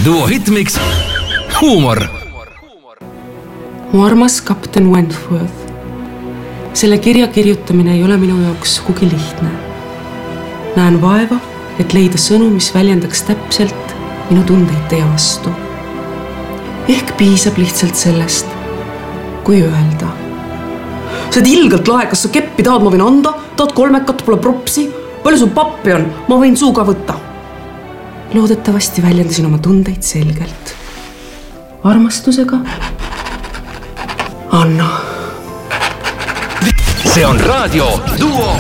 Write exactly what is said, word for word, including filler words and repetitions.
Duo Hitmix, huumor. Mu armas kapten Wentworth. Selle kirja kirjutamine ei ole minu jaoks sugugi lihtne. Näen vaeva, et leida sõnu, mis väljendaks täpselt minu tundeid teie vastu. Ehk piisab lihtsalt sellest, kui öelda. Sa oled ilgelt lahe, kas sa keppi tahad, ma võin anda? Tahad kolmekat, pole propsi? Palju sul pappi on? Ma võin suuga võtta. Loodetavasti väljendasin oma tundeid selgelt. Armastusega Anna. See on raadio Duo